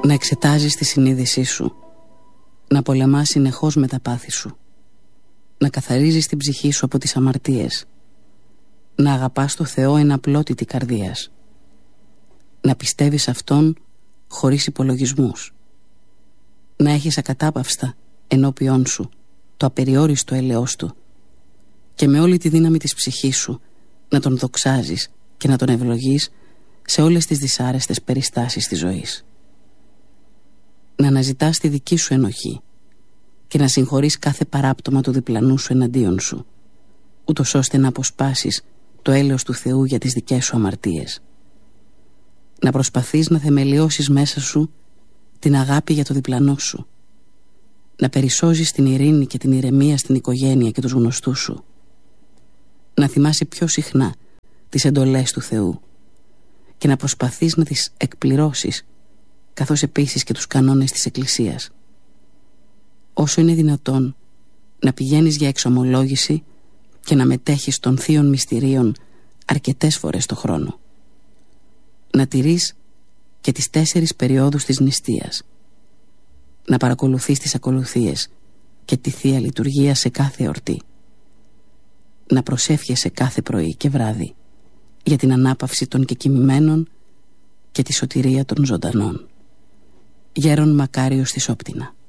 Να εξετάζεις τη συνείδησή σου, να πολεμάς συνεχώς με τα πάθη σου, να καθαρίζεις την ψυχή σου από τις αμαρτίες, να αγαπάς το Θεό εν απλότητη καρδίας, να πιστεύεις Αυτόν χωρίς υπολογισμούς, να έχεις ακατάπαυστα ενώπιόν σου το απεριόριστο έλεος Του και με όλη τη δύναμη της ψυχής σου να Τον δοξάζεις και να Τον ευλογείς σε όλες τις δυσάρεστες περιστάσεις της ζωής. Να αναζητάς τη δική σου ενοχή και να συγχωρείς κάθε παράπτωμα του διπλανού σου εναντίον σου, ούτως ώστε να αποσπάσεις το έλεος του Θεού για τις δικές σου αμαρτίες. Να προσπαθείς να θεμελιώσεις μέσα σου την αγάπη για το διπλανό σου, να περισσώζεις την ειρήνη και την ηρεμία στην οικογένεια και τους γνωστούς σου, να θυμάσαι πιο συχνά τις εντολές του Θεού και να προσπαθείς να τις εκπληρώσεις, καθώς επίσης και τους κανόνες της Εκκλησίας. Όσο είναι δυνατόν να πηγαίνεις για εξομολόγηση και να μετέχεις των θείων μυστηρίων αρκετές φορές το χρόνο. Να τηρείς και τις 4 περιόδους της νηστείας. Να παρακολουθείς τις ακολουθίες και τη Θεία Λειτουργία σε κάθε εορτή. Να προσεύχεσαι κάθε πρωί και βράδυ για την ανάπαυση των κεκοιμημένων και τη σωτηρία των ζωντανών. Γέρον Μακάριος της Όπτινα.